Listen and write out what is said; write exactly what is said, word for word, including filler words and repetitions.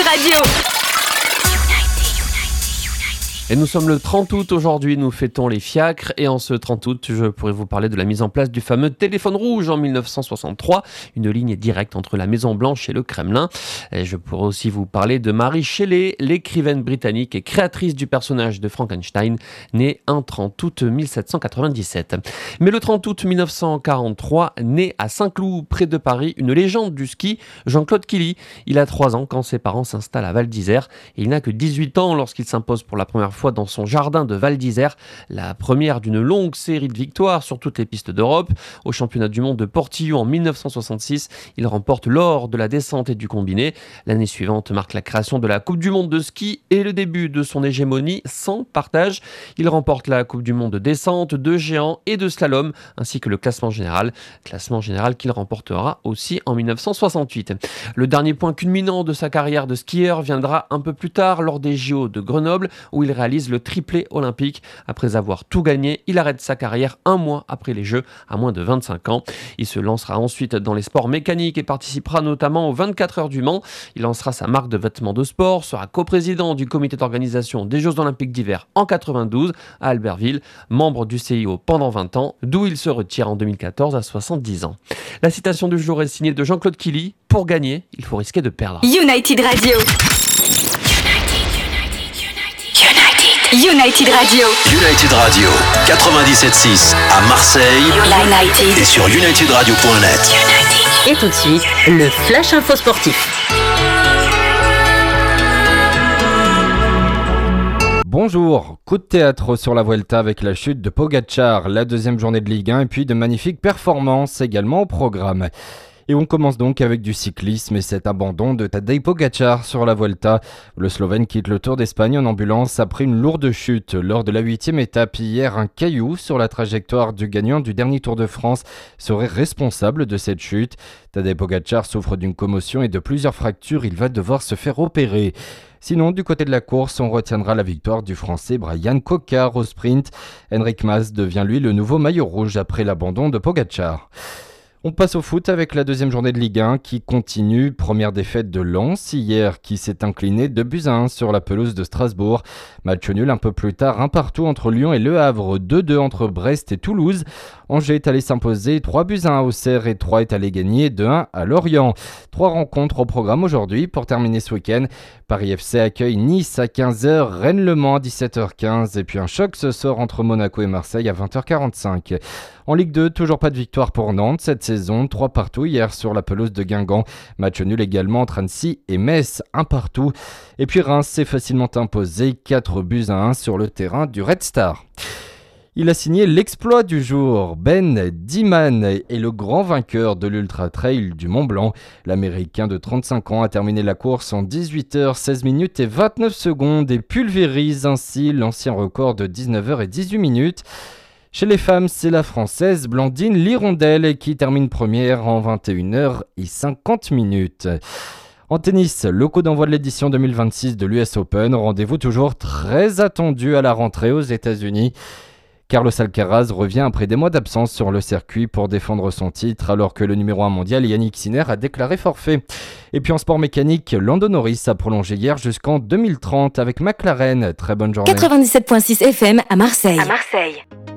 Radio. Et nous sommes le trente août aujourd'hui, nous fêtons les fiacres et en ce trente août, je pourrais vous parler de la mise en place du fameux téléphone rouge en dix-neuf cent soixante-trois, une ligne directe entre la Maison Blanche et le Kremlin. Et je pourrais aussi vous parler de Mary Shelley, l'écrivaine britannique et créatrice du personnage de Frankenstein, née un trente août mille sept cent quatre-vingt-dix-sept. Mais le trente août mille neuf cent quarante-trois, naît à Saint-Cloud, près de Paris, une légende du ski, Jean-Claude Killy. Il a trois ans quand ses parents s'installent à Val d'Isère et il n'a que dix-huit ans lorsqu'il s'impose pour la première fois fois dans son jardin de Val d'Isère, la première d'une longue série de victoires sur toutes les pistes d'Europe. Au championnat du monde de Portillo en dix-neuf cent soixante-six, il remporte l'or de la descente et du combiné. L'année suivante marque la création de la Coupe du monde de ski et le début de son hégémonie sans partage. Il remporte la Coupe du monde de descente, de géant et de slalom, ainsi que le classement général. Classement général qu'il remportera aussi en dix-neuf cent soixante-huit. Le dernier point culminant de sa carrière de skieur viendra un peu plus tard lors des J O de Grenoble, où il réalise le triplé olympique. Après avoir tout gagné, il arrête sa carrière un mois après les Jeux, à moins de vingt-cinq ans. Il se lancera ensuite dans les sports mécaniques et participera notamment aux vingt-quatre heures du Mans. Il lancera sa marque de vêtements de sport, sera coprésident du comité d'organisation des Jeux olympiques d'hiver en quatre-vingt-douze à Albertville, membre du C I O pendant vingt ans, d'où il se retire en deux mille quatorze à soixante-dix ans. La citation du jour est signée de Jean-Claude Killy. Pour gagner, il faut risquer de perdre. United Radio. United Radio. United Radio, quatre-vingt-dix-sept virgule six à Marseille. United. Et sur united radio point net. Et tout de suite, le Flash Info Sportif. Bonjour, coup de théâtre sur la Vuelta avec la chute de Pogačar, la deuxième journée de Ligue un et puis de magnifiques performances également au programme. Et on commence donc avec du cyclisme et cet abandon de Tadej Pogačar sur la Vuelta. Le Slovène quitte le Tour d'Espagne en ambulance après une lourde chute. Lors de la huitième étape hier, un caillou sur la trajectoire du gagnant du dernier Tour de France serait responsable de cette chute. Tadej Pogačar souffre d'une commotion et de plusieurs fractures. Il va devoir se faire opérer. Sinon, du côté de la course, on retiendra la victoire du Français Bryan Coquard au sprint. Enric Mas devient lui le nouveau maillot rouge après l'abandon de Pogačar. On passe au foot avec la deuxième journée de Ligue un qui continue. Première défaite de Lens hier qui s'est incliné deux buts à un sur la pelouse de Strasbourg. Match nul un peu plus tard, un partout entre Lyon et Le Havre, deux deux entre Brest et Toulouse. Angers est allé s'imposer trois buts à un à Auxerre et Troyes est allé gagner deux un à Lorient. Trois rencontres au programme aujourd'hui pour terminer ce week-end. Paris F C accueille Nice à quinze heures, Rennes-Le Mans à dix-sept heures quinze et puis un choc ce soir entre Monaco et Marseille à vingt heures quarante-cinq. En Ligue deux, toujours pas de victoire pour Nantes cette saison, trois partout hier sur la pelouse de Guingamp. Match nul également entre Annecy et Metz, un partout. Et puis Reims s'est facilement imposé, quatre buts à un sur le terrain du Red Star. Il a signé l'exploit du jour. Ben Dieman est le grand vainqueur de l'Ultra Trail du Mont Blanc. L'Américain de trente-cinq ans a terminé la course en dix-huit heures seize minutes et vingt-neuf secondes et pulvérise ainsi l'ancien record de dix-neuf heures dix-huit minutes. Chez les femmes, c'est la Française Blandine Lirondelle qui termine première en vingt et une heures cinquante minutes. En tennis, le coup d'envoi de l'édition deux mille vingt-six de l'U S Open. Rendez-vous toujours très attendu à la rentrée aux États-Unis. Carlos Alcaraz revient après des mois d'absence sur le circuit pour défendre son titre alors que le numéro un mondial Yannick Sinner a déclaré forfait. Et puis en sport mécanique, Lando Norris a prolongé hier jusqu'en deux mille trente avec McLaren. Très bonne journée. quatre-vingt-dix-sept virgule six F M à Marseille. À Marseille.